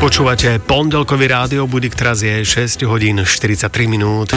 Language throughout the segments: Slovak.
Počúvate pondelkový rádio budík, teraz je 6 hodín 43 minút.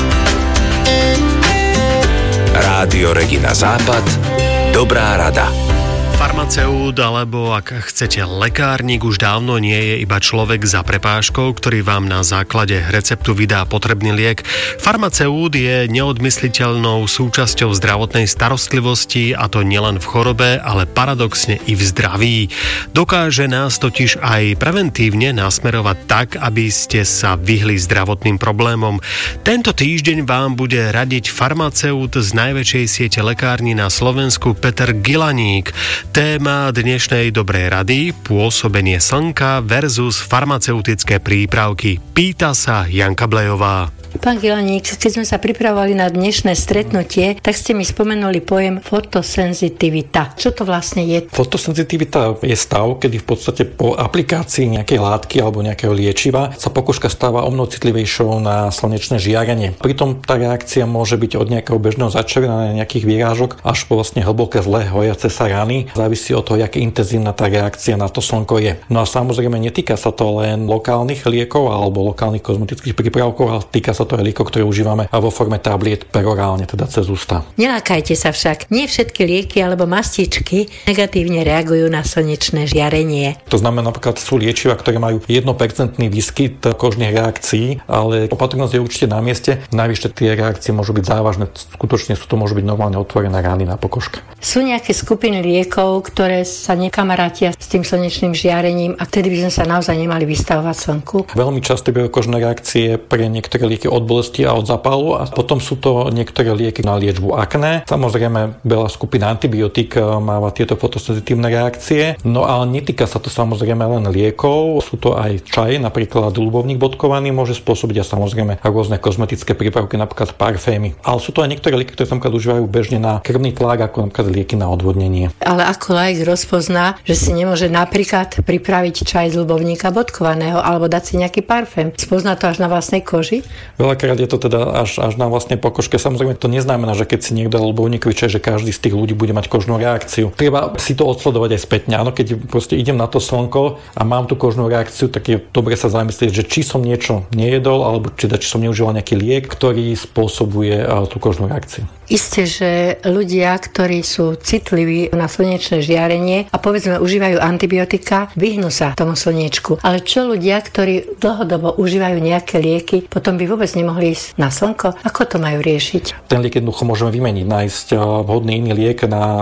Rádio Regina Západ. Dobrá rada. Farmaceut, alebo ak chcete lekárnik, už dávno nie je iba človek za prepážkou, ktorý vám na základe receptu vydá potrebný liek. Farmaceut je neodmysliteľnou súčasťou zdravotnej starostlivosti, a to nielen v chorobe, ale paradoxne i v zdraví. Dokáže nás totiž aj preventívne nasmerovať tak, aby ste sa vyhli zdravotným problémom. Tento týždeň vám bude radiť farmaceut z najväčšej siete lekární na Slovensku Peter Gilaník. Téma dnešnej dobrej rady: pôsobenie slnka versus farmaceutické prípravky. Pýta sa Janka Blejová. Pán Gilaník, keď sme sa pripravovali na dnešné stretnutie, tak ste mi spomenuli pojem fotosenzitivita. Čo to vlastne je? Fotosenzitivita je stav, kedy v podstate po aplikácii nejakej látky alebo nejakého liečiva sa pokožka stáva omnoho citlivejšou na slnečné žiarenie. Pritom tá reakcia môže byť od nejakého bežného začervenania, nejakých výrážok až po vlastne hlboké zlé hojace sa rany. Závisí od toho, aké intenzívna tá reakcia na to slnko je. No a samozrejme netýka sa to len lokálnych liekov alebo lokálnych kozmetických prípravkov, ale týka sa to je lieko, ktoré užívame vo forme tabliet perorálne, teda cez ústa. Nelákajte sa však. Nie všetky lieky alebo mastičky negatívne reagujú na slnečné žiarenie. To znamená, napríklad sú liečiva, ktoré majú 1% výskyt kožných reakcií, ale opatrnosť je určite na mieste. Navyše tie reakcie môžu byť závažné. Skutočne sú to môžu byť normálne otvorené rany na pokožke. Sú nejaké skupiny liekov, ktoré sa nekamarátia s tým slnečným žiarením, a vtedy by sme sa naozaj nemali vystavovať slnku? Veľmi často bývajú kožné reakcie pre niektoré lieky od bolesti a od zápalu, a potom sú to niektoré lieky na liečbu akné. Samozrejme, veľa skupín antibiotík máva tieto fotosenzitívne reakcie, no ale netýka sa to samozrejme len liekov, sú to aj čaj, napríklad ľubovník bodkovaný môže spôsobiť, a samozrejme rôzne kozmetické prípravky, napríklad parfémy. Ale sú to aj niektoré lieky, ktoré sa užívajú bežne na krvný tlak, ako napríklad lieky na odvodnenie. Ale ako laik rozpozná, že si nemôže napríklad pripraviť čaj z ľubovníka bodkovaného alebo dať si nejaký parfém? Spozná to až na vlastnej koži? Veľakrát je to teda až na vlastnej pokožke. Samozrejme to neznamená, že keď si niekto ľubovníkový čaj, že každý z tých ľudí bude mať kožnú reakciu. Treba si to odsledovať aj spätne. Áno, keď proste idem na to slnko a mám tú kožnú reakciu, tak je dobre sa zamyslieť, že či som niečo nejedol, alebo či som neužíval nejaký liek, ktorý spôsobuje tú kožnú reakciu. Isté, že ľudia, ktorí sú citliví na slnečné žiarenie a povedzme užívajú antibiotika, vyhnú sa tomu slniečku. Ale čo ľudia, ktorí dlhodobo užívajú nejaké lieky, potom by vôbec nemohli ísť na slnko? Ako to majú riešiť? Ten liek jednoducho môžeme vymeniť, nájsť vhodný iný liek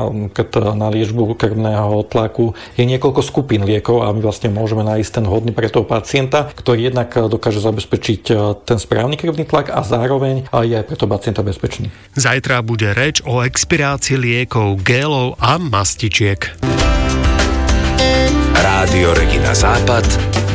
na liečbu krvného tlaku. Je niekoľko skupín liekov a my vlastne môžeme nájsť ten vhodný pre toho pacienta, ktorý jednak dokáže zabezpečiť ten správny krvný tlak a zároveň je aj pre toho pacienta bezpečný. Zajtra bude reč o expirácii liekov, gélov a mastičiek. Rádio Regina Západ.